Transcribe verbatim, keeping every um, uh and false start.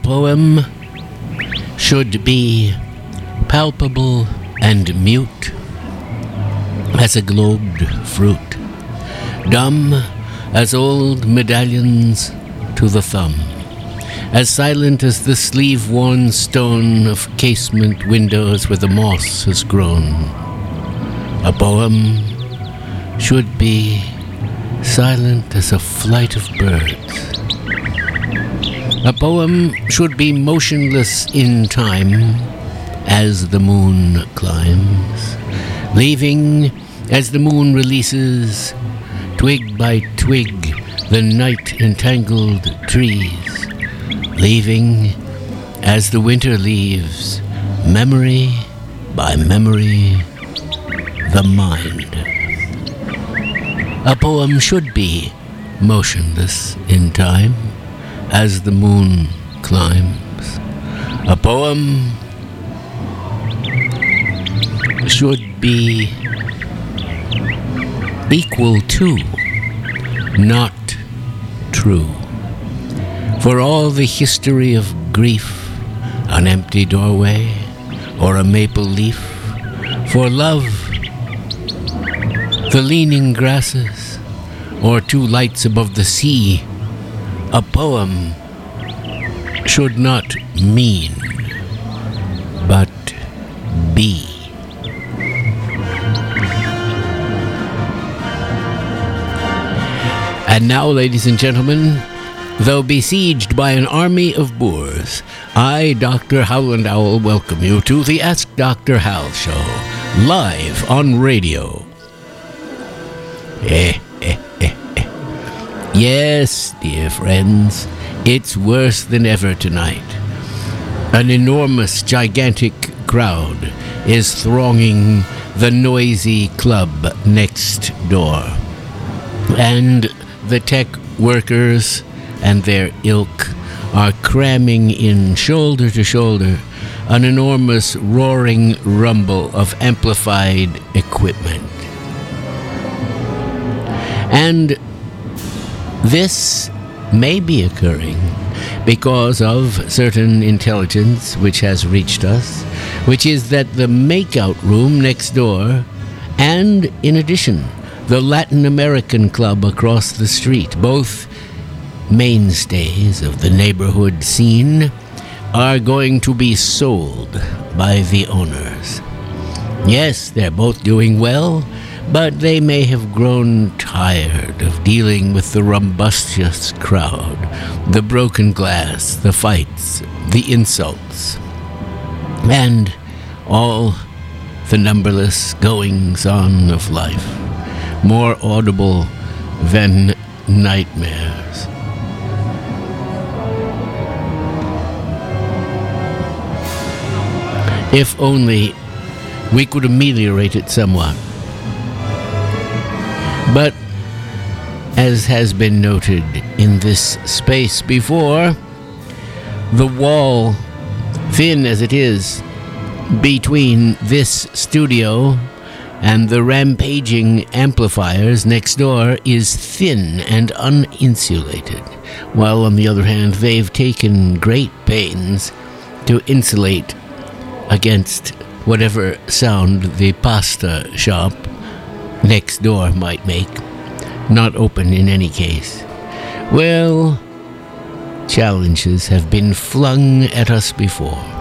poem should be palpable and mute as a globed fruit, dumb as old medallions to the thumb, as silent as the sleeve-worn stone of casement windows where the moss has grown. A poem should be silent as a flight of birds. A poem should be motionless in time as the moon climbs, leaving as the moon releases, twig by twig, the night-entangled trees, leaving as the winter leaves, memory by memory, the mind. A poem should be motionless in time as the moon climbs. A poem should be equal to, not true. For all the history of grief, an empty doorway or a maple leaf, for love, the leaning grasses, or two lights above the sea, a poem should not mean, but be. And now, ladies and gentlemen, though besieged by an army of boors, I, Doctor Howland Owl, welcome you to the Ask Doctor Hal Show, live on radio. Eh, eh, eh, eh. Yes, dear friends, it's worse than ever tonight. An enormous, gigantic crowd is thronging the noisy club next door. And the tech workers and their ilk are cramming in shoulder to shoulder an enormous roaring rumble of amplified equipment. And this may be occurring because of certain intelligence which has reached us, which is that the makeout room next door, and in addition, the Latin American club across the street, both mainstays of the neighborhood scene, are going to be sold by the owners. Yes, they're both doing well, but they may have grown tired of dealing with the rumbustious crowd, the broken glass, the fights, the insults, and all the numberless goings-on of life, more audible than nightmares. If only we could ameliorate it somewhat. But, as has been noted in this space before, the wall, thin as it is, between this studio and the rampaging amplifiers next door is thin and uninsulated, while on the other hand they've taken great pains to insulate against whatever sound the pasta shop next door might make, not open in any case. Well, challenges have been flung at us before.